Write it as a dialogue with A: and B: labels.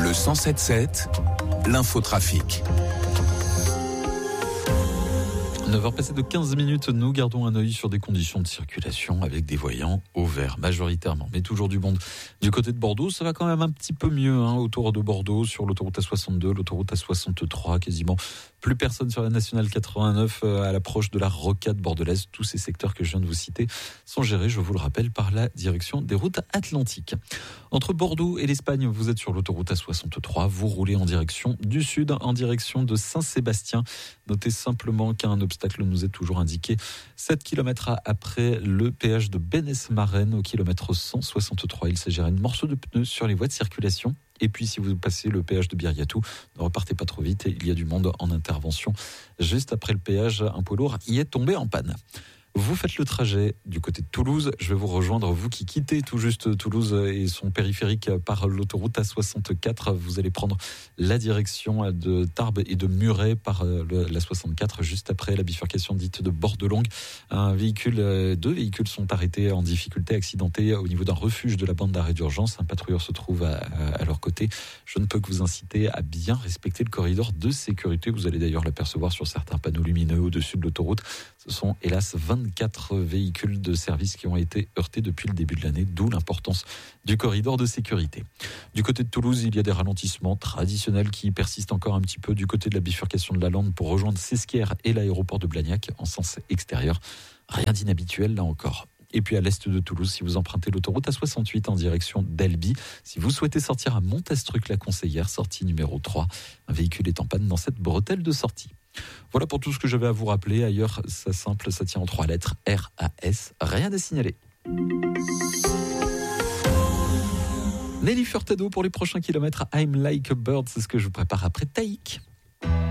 A: Le 107.7, l'infotrafic.
B: 9h passées de 15 minutes, nous gardons un œil sur des conditions de circulation avec des voyants au vert majoritairement, mais toujours du monde. Du côté de Bordeaux, ça va quand même un petit peu mieux autour de Bordeaux, sur l'autoroute A62, l'autoroute A63, quasiment plus personne sur la nationale 89 à l'approche de la rocade bordelaise. Tous ces secteurs que je viens de vous citer sont gérés, je vous le rappelle, par la direction des routes atlantiques. Entre Bordeaux et l'Espagne, vous êtes sur l'autoroute A63, vous roulez en direction du sud, en direction de Saint-Sébastien. Notez simplement qu'un obstacle nous est toujours indiqué 7 km après le péage de Bénès-Marennes au kilomètre 163. Il s'agirait de morceaux de pneus sur les voies de circulation. Et puis si vous passez le péage de Biriatou, ne repartez pas trop vite, il y a du monde en intervention. Juste après le péage, un poids lourd y est tombé en panne. Vous faites le trajet du côté de Toulouse. Je vais vous rejoindre, vous qui quittez tout juste Toulouse et son périphérique par l'autoroute A64. Vous allez prendre la direction de Tarbes et de Muret par la 64, juste après la bifurcation dite de Bordelongue. Deux véhicules sont arrêtés en difficulté, accidentés au niveau d'un refuge de la bande d'arrêt d'urgence. Un patrouilleur se trouve à leur côté. Je ne peux que vous inciter à bien respecter le corridor de sécurité. Vous allez d'ailleurs l'apercevoir sur certains panneaux lumineux au-dessus de l'autoroute. Ce sont hélas 24 véhicules de service qui ont été heurtés depuis le début de l'année, d'où l'importance du corridor de sécurité. Du côté de Toulouse, il y a des ralentissements traditionnels qui persistent encore un petit peu du côté de la bifurcation de la Lande pour rejoindre Sesquières et l'aéroport de Blagnac en sens extérieur. Rien d'inhabituel là encore. Et puis à l'est de Toulouse, si vous empruntez l'autoroute A68 en direction d'Albi, si vous souhaitez sortir à Montastruc-la-Conseillère, sortie numéro 3, un véhicule est en panne dans cette bretelle de sortie. Voilà pour tout ce que j'avais à vous rappeler. Ailleurs, c'est simple, ça tient en 3 lettres, RAS, rien à signaler. Nelly Furtado pour les prochains kilomètres, I'm Like a Bird, c'est ce que je vous prépare après Taïk.